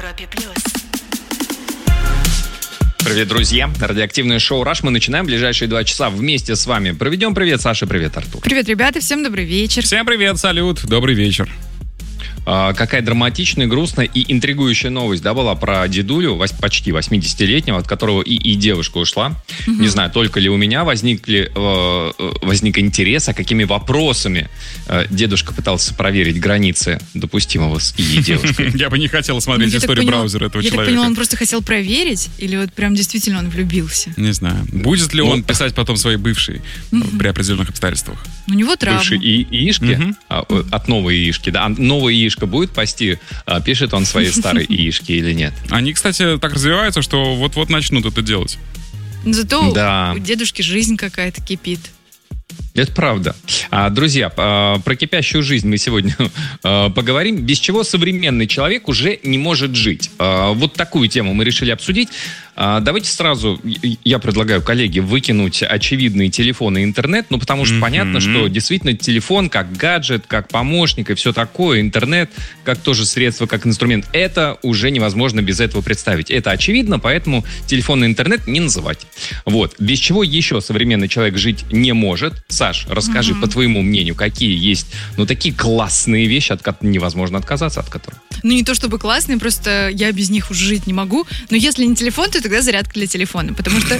Европе+. Привет, друзья. Радиоактивное шоу «Раш». Мы начинаем ближайшие 2 часа вместе с вами. Проведем. Привет, Саша. Привет, Артур. Привет, ребята. Всем добрый вечер. Всем привет, салют. Добрый вечер. Какая драматичная, грустная и интригующая новость, да, была про дедулю, почти 80-летнего, от которого и девушка ушла. Не знаю, только ли у меня возник интерес, а какими вопросами дедушка пытался проверить границы допустимого с и девушкой. Я бы не хотел смотреть историю браузера этого человека. Я так поняла, он просто хотел проверить, или вот прям действительно он влюбился? Не знаю. Будет ли он писать потом своей бывшей при определенных обстоятельствах? У него травма. Бывшей яишки, от новой яишки, да, новая яишка будет пасти, пишет он своей старой яишке или нет. Они, кстати, так развиваются, что вот-вот начнут это делать. Зато у дедушки жизнь какая-то кипит. Это правда. Друзья, про кипящую жизнь мы сегодня поговорим, без чего современный человек уже не может жить. Вот такую тему мы решили обсудить. Давайте сразу, я предлагаю, коллеги, выкинуть очевидные телефоны и интернет, потому что понятно, что действительно телефон как гаджет, как помощник и все такое, интернет как тоже средство, как инструмент, это уже невозможно без этого представить. Это очевидно, поэтому телефон и интернет не называть. Вот. Без чего еще современный человек жить не может? Саш, расскажи, по твоему мнению, какие есть, такие классные вещи, от которых невозможно отказаться, от которых? Не то чтобы классные, просто я без них уже жить не могу. Но если не телефон, то тогда зарядка для телефона, потому что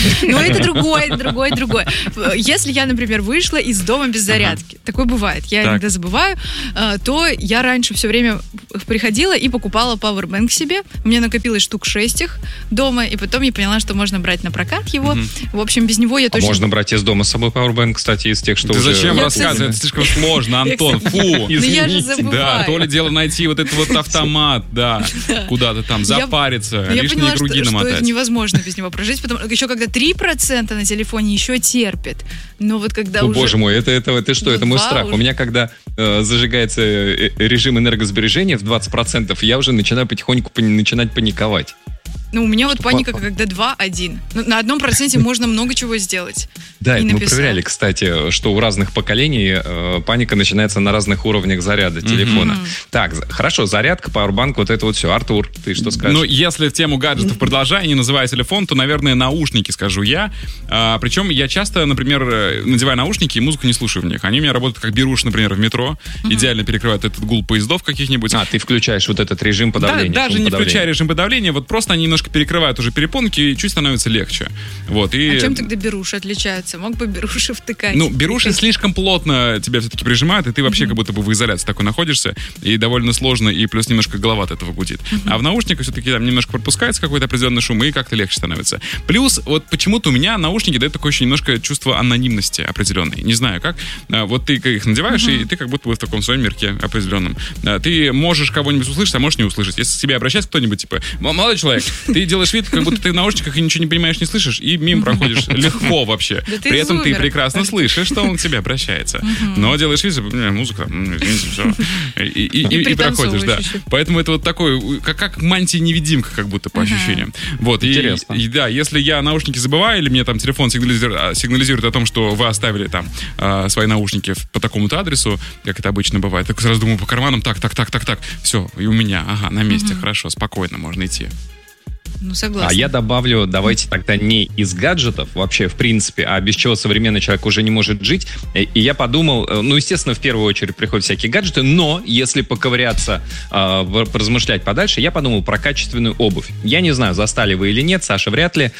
это другое. Если я, например, вышла из дома без зарядки, такое бывает, я иногда забываю, то я раньше все время приходила и покупала пауэрбэнк себе. У меня накопилось штук 6 их дома, и потом я поняла, что можно брать на прокат его. В общем, без него я точно... Можно брать из дома с собой пауэрбэнк, кстати, из тех, что уже... Зачем рассказывать? Это слишком сложно, Антон. Фу! Я же забываю. Да, то ли дело найти вот этот вот автомат, да, куда-то там запариться, лишние круги намотать. Что невозможно без него прожить, потому еще когда 3% на телефоне еще терпит, но вот когда уже... Боже мой, это что? Это мой страх. У меня когда зажигается режим энергосбережения в 20%, я уже начинаю потихоньку начинать паниковать. У меня вот паника, когда 2-1. На 1% можно много чего сделать. Да, это мы проверяли, кстати, что у разных поколений паника начинается на разных уровнях заряда телефона. Так, хорошо, зарядка, пауэрбанк, вот это вот все. Артур, ты что скажешь? Если в тему гаджетов продолжая, не называя телефон, то, наверное, наушники, скажу я. Причем я часто, например, надеваю наушники и музыку не слушаю в них. Они у меня работают как беруши, например, в метро. Идеально перекрывают этот гул поездов каких-нибудь. Ты включаешь вот этот режим подавления. Да, даже не включая режим подавления, вот просто они немножко перекрывают уже перепонки, и чуть становится легче. Вот, и... чем тогда беруши отличаются? Мог бы беруши втыкать? Беруши слишком плотно тебя все-таки прижимают, и ты вообще как будто бы в изоляции такой находишься, и довольно сложно, и плюс немножко голова от этого гудит. А в наушниках все-таки там немножко пропускается какой-то определенный шум, и как-то легче становится. Плюс, вот почему-то у меня наушники дают такое еще немножко чувство анонимности определенной. Не знаю как. Вот ты их надеваешь, и ты как будто бы в таком своем мирке определенном. Ты можешь кого-нибудь услышать, а можешь не услышать. Если к тебе обращается кто-нибудь, типа, молодой человек, ты делаешь вид, как будто ты в наушниках и ничего не понимаешь, не слышишь, и мимо проходишь легко вообще. При этом ты прекрасно слышишь, что он к тебе обращается. Но делаешь вид, музыка, извините, все. И проходишь, да. Поэтому это вот такой, как мантия-невидимка, как будто по ощущениям. Вот, интересно. И да, если я наушники забываю, или мне там телефон сигнализирует о том, что вы оставили там свои наушники по такому-то адресу, как это обычно бывает, так сразу думаю по карманам, так, все, и у меня, на месте, хорошо, спокойно, можно идти. Согласна. А я добавлю, давайте тогда не из гаджетов вообще, в принципе, а без чего современный человек уже не может жить. И я подумал, естественно, в первую очередь приходят всякие гаджеты, но если поковыряться, поразмышлять подальше, я подумал про качественную обувь. Я не знаю, застали вы или нет, Саша, вряд ли.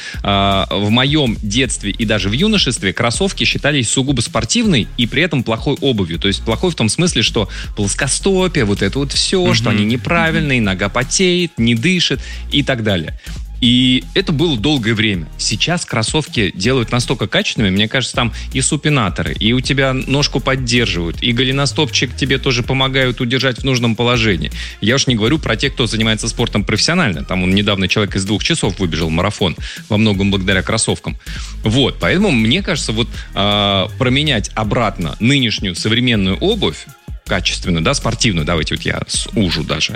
В моем детстве и даже в юношестве кроссовки считались сугубо спортивной и при этом плохой обувью. То есть плохой в том смысле, что плоскостопие, вот это вот все, что они неправильные, нога потеет, не дышит и так далее. И это было долгое время. Сейчас кроссовки делают настолько качественными, мне кажется, там и супинаторы, и у тебя ножку поддерживают, и голеностопчик тебе тоже помогают удержать в нужном положении. Я уж не говорю про тех, кто занимается спортом профессионально. Там недавно человек из 2 часов выбежал марафон, во многом благодаря кроссовкам. Вот, поэтому мне кажется, променять обратно нынешнюю современную обувь, качественную, да, спортивную, давайте вот я сужу даже,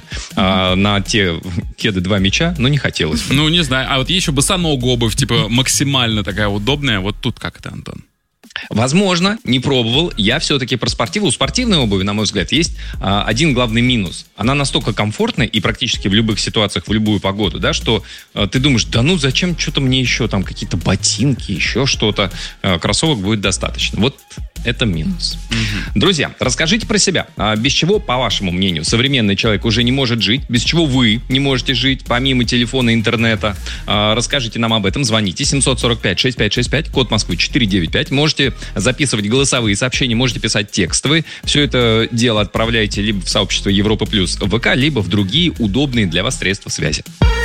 на те кеды 2 мяча, не хотелось. Не знаю, а вот есть еще босоногая обувь, типа максимально такая удобная, вот тут как это, Антон? Возможно, не пробовал. Я все-таки про спортивную. У спортивной обуви, на мой взгляд, есть один главный минус. Она настолько комфортная и практически в любых ситуациях, в любую погоду, да, что ты думаешь, да ну зачем что-то мне еще, там какие-то ботинки, еще что-то. Кроссовок будет достаточно. Вот это минус. Друзья, расскажите про себя. Без чего, по вашему мнению, современный человек уже не может жить? Без чего вы не можете жить, помимо телефона и интернета? Расскажите нам об этом. Звоните 745-6565, код Москвы 495. Можете записывать голосовые сообщения, можете писать текстовые. Все это дело отправляйте либо в сообщество Европа Плюс ВК, либо в другие удобные для вас средства связи.